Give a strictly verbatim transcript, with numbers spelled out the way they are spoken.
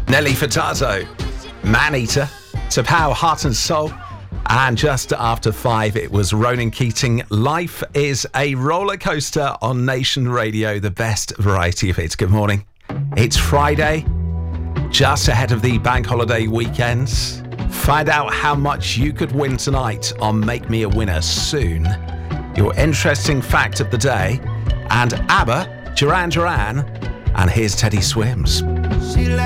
Nelly Furtado, Man-Eater, to Pow, Heart and Soul. And just after five, it was Ronan Keating. Life is a roller coaster on Nation Radio, the best variety of hits. Good morning. It's Friday, just ahead of the bank holiday weekends. Find out how much you could win tonight on Make Me a Winner soon. Your interesting fact of the day. And ABBA, Duran Duran, and here's Teddy Swims. She